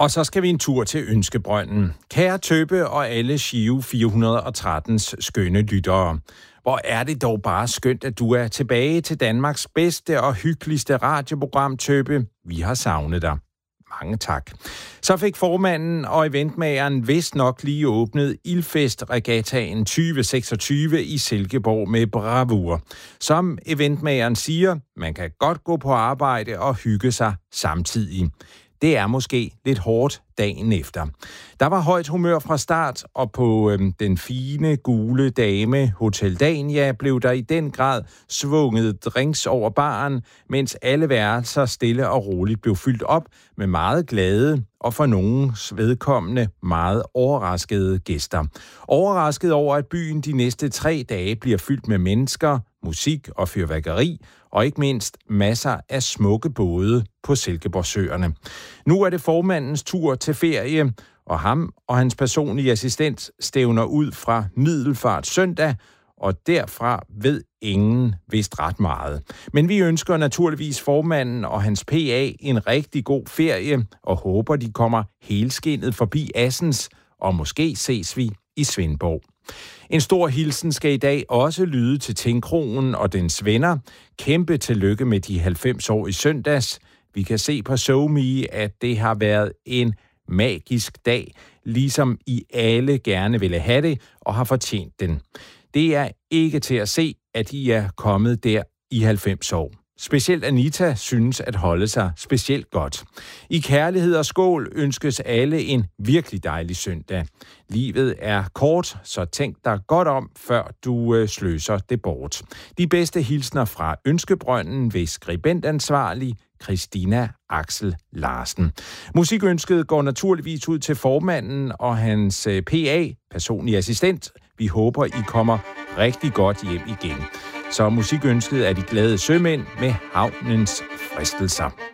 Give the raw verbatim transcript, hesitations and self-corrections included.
Og så skal vi en tur til Ønskebrønden. Kære Tøppe og alle Giro fire hundrede og trettens skønne lyttere. Hvor er det dog bare skønt, at du er tilbage til Danmarks bedste og hyggeligste radioprogram, Tøppe. Vi har savnet dig. Mange tak. Så fik formanden og eventmageren vist nok lige åbnet Ildfest-regattaen tyve seksogtyve i Silkeborg med bravur. Som eventmageren siger, man kan godt gå på arbejde og hygge sig samtidig. Det er måske lidt hårdt dagen efter. Der var højt humør fra start, og på øhm, den fine, gule dame Hotel Dania blev der i den grad svunget drinks over baren, mens alle værelser stille og roligt blev fyldt op med meget glade og for nogens vedkommende meget overraskede gæster. Overrasket over, at byen de næste tre dage bliver fyldt med mennesker, musik og fyrværkeri, og ikke mindst masser af smukke både på Silkeborgsøerne. Nu er det formandens tur til ferie, og ham og hans personlige assistent stævner ud fra Middelfart søndag, og derfra ved ingen vist ret meget. Men vi ønsker naturligvis formanden og hans P A en rigtig god ferie, og håber, de kommer helskindet forbi Assens, og måske ses vi i Svendborg. En stor hilsen skal i dag også lyde til Tingkronen og dens venner. Kæmpe tillykke med de halvfems år i søndags. Vi kan se på SoMe, at det har været en magisk dag, ligesom I alle gerne ville have det og har fortjent den. Det er ikke til at se, at I er kommet der i halvfems år. Specielt Anita synes at holde sig specielt godt. I kærlighed og skål ønskes alle en virkelig dejlig søndag. Livet er kort, så tænk dig godt om, før du øh, sløser det bort. De bedste hilsner fra Ønskebrønden ved skribentansvarlig Christina Axel Larsen. Musikønsket går naturligvis ud til formanden og hans øh, P A, personlig assistent. Vi håber, I kommer rigtig godt hjem igen. Så musikønsket er de glade sømænd med havnens fristelser.